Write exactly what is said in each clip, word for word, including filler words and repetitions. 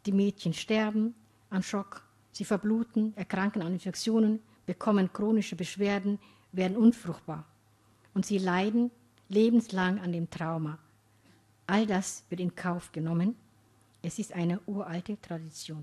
Die Mädchen sterben an Schock, sie verbluten, erkranken an Infektionen, bekommen chronische Beschwerden, werden unfruchtbar. Und sie leiden lebenslang an dem Trauma. All das wird in Kauf genommen. Es ist eine uralte Tradition.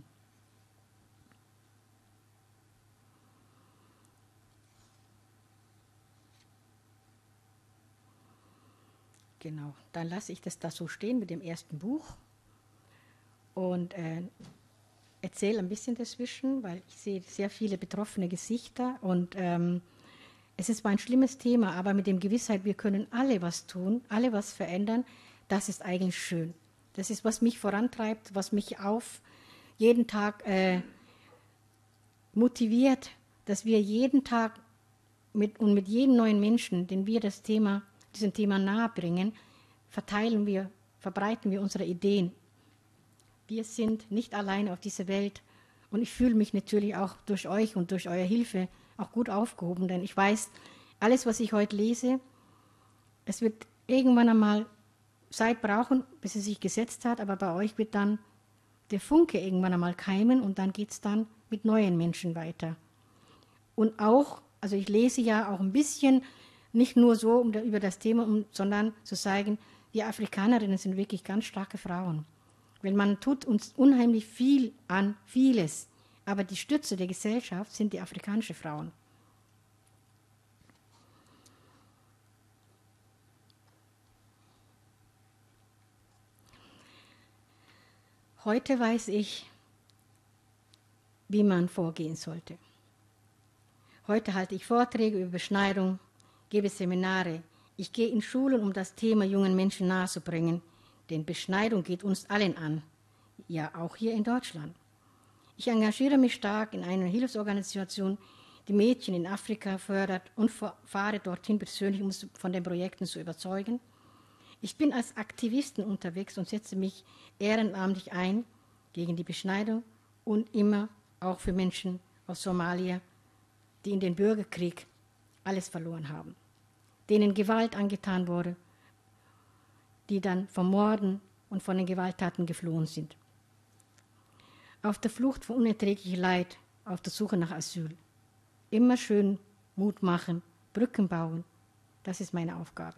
Genau, dann lasse ich das da so stehen mit dem ersten Buch und äh, erzähle ein bisschen dazwischen, weil ich sehe sehr viele betroffene Gesichter und ähm, es ist zwar ein schlimmes Thema, aber mit dem Gewissheit, wir können alle was tun, alle was verändern, das ist eigentlich schön. Das ist, was mich vorantreibt, was mich auf jeden Tag äh, motiviert, dass wir jeden Tag mit, und mit jedem neuen Menschen, den wir das Thema, diesem Thema nahebringen, verteilen wir, verbreiten wir unsere Ideen. Wir sind nicht allein auf dieser Welt und ich fühle mich natürlich auch durch euch und durch eure Hilfe auch gut aufgehoben, denn ich weiß, alles, was ich heute lese, es wird irgendwann einmal Zeit brauchen, bis es sich gesetzt hat, aber bei euch wird dann der Funke irgendwann einmal keimen und dann geht es dann mit neuen Menschen weiter. Und auch, also ich lese ja auch ein bisschen, nicht nur so um, über das Thema, um, sondern zu sagen, wir Afrikanerinnen sind wirklich ganz starke Frauen. Wenn man tut uns unheimlich viel an, vieles, aber die Stütze der Gesellschaft sind die afrikanischen Frauen. Heute weiß ich, wie man vorgehen sollte. Heute halte ich Vorträge über Beschneidung, gebe Seminare. Ich gehe in Schulen, um das Thema jungen Menschen nahezubringen, denn Beschneidung geht uns allen an, ja auch hier in Deutschland. Ich engagiere mich stark in einer Hilfsorganisation, die Mädchen in Afrika fördert und fahre dorthin persönlich, um sie von den Projekten zu überzeugen. Ich bin als Aktivistin unterwegs und setze mich ehrenamtlich ein gegen die Beschneidung und immer auch für Menschen aus Somalia, die in den Bürgerkrieg alles verloren haben, denen Gewalt angetan wurde, die dann vom Morden und von den Gewalttaten geflohen sind. Auf der Flucht vor unerträglichem Leid, auf der Suche nach Asyl. Immer schön Mut machen, Brücken bauen, das ist meine Aufgabe.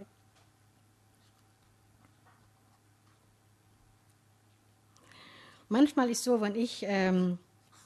Manchmal ist es so, wenn ich ähm,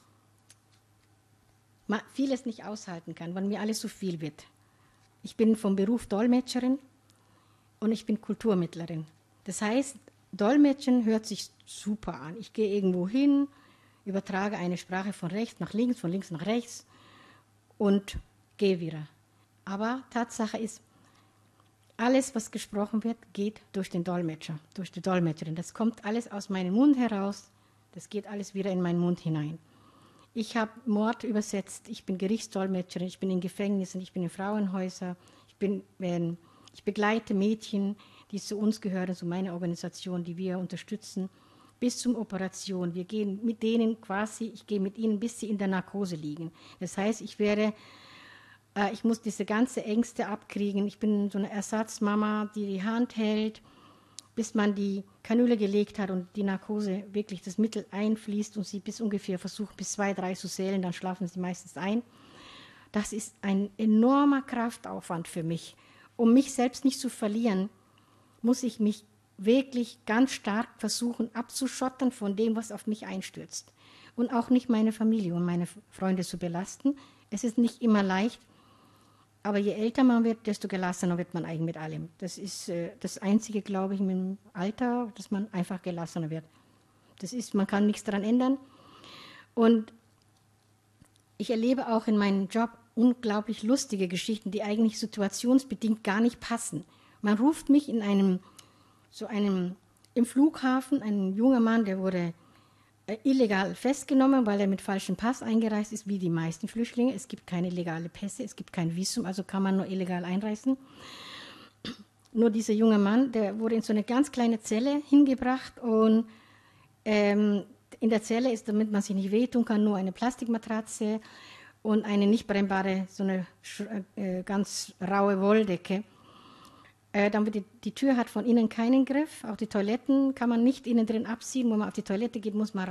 vieles nicht aushalten kann, wenn mir alles zu viel wird. Ich bin vom Beruf Dolmetscherin und ich bin Kulturmittlerin. Das heißt, Dolmetschen hört sich super an. Ich gehe irgendwo hin, übertrage eine Sprache von rechts nach links, von links nach rechts und gehe wieder. Aber Tatsache ist, alles, was gesprochen wird, geht durch den Dolmetscher, durch die Dolmetscherin. Das kommt alles aus meinem Mund heraus, das geht alles wieder in meinen Mund hinein. Ich habe Mord übersetzt, ich bin Gerichtsdolmetscherin, ich bin in Gefängnissen, ich bin in Frauenhäusern, ich, bin, äh, ich begleite Mädchen, die zu uns gehören, zu meiner Organisation, die wir unterstützen, bis zur Operation. Wir gehen mit denen quasi, ich gehe mit ihnen, bis sie in der Narkose liegen. Das heißt, ich werde, äh, ich muss diese ganze Ängste abkriegen. Ich bin so eine Ersatzmama, die die Hand hält, bis man die Kanüle gelegt hat und die Narkose wirklich das Mittel einfließt und sie bis ungefähr versucht, bis zwei, drei zu zählen, dann schlafen sie meistens ein. Das ist ein enormer Kraftaufwand für mich. Um mich selbst nicht zu verlieren, muss ich mich wirklich ganz stark versuchen abzuschottern von dem, was auf mich einstürzt. Und auch nicht meine Familie und meine Freunde zu belasten. Es ist nicht immer leicht, aber je älter man wird, desto gelassener wird man eigentlich mit allem. Das ist äh, das Einzige, glaube ich, mit dem Alter, dass man einfach gelassener wird. Das ist, man kann nichts daran ändern. Und ich erlebe auch in meinem Job unglaublich lustige Geschichten, die eigentlich situationsbedingt gar nicht passen. Man ruft mich in einem so einem, im Flughafen, ein junger Mann, der wurde äh, illegal festgenommen, weil er mit falschem Pass eingereist ist, wie die meisten Flüchtlinge. Es gibt keine legale Pässe, es gibt kein Visum, also kann man nur illegal einreisen. Nur dieser junge Mann, der wurde in so eine ganz kleine Zelle hingebracht und ähm, in der Zelle ist, damit man sich nicht wehtun kann, nur eine Plastikmatratze und eine nicht brennbare, so eine äh, ganz raue Wolldecke. Äh, dann wird die, die Tür hat von innen keinen Griff, auch die Toiletten kann man nicht innen drin abziehen, wenn man auf die Toilette geht, muss man